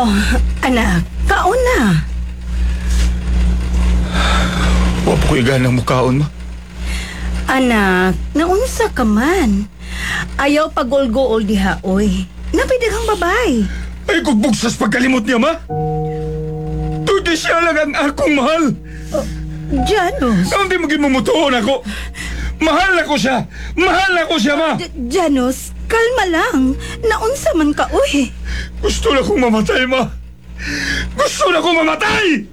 Oh, anak, kaon na. Wa po ko'y ganang mukaon, ma. Anak, naunsa ka man. Ayaw pagol-gool diha, oy. Napidaghang babay. Ay, kung bugsas pagkalimot niya, ma. Tudi siya lang ang akong mahal. Janos. Saan di maging mumutuon ako? Mahal ako siya! Mahal ako siya, ma! Janos, kalma lang. Naunsa man ka, oy. Gusto na kong mamatay, ma! Gusto na kong mamatay!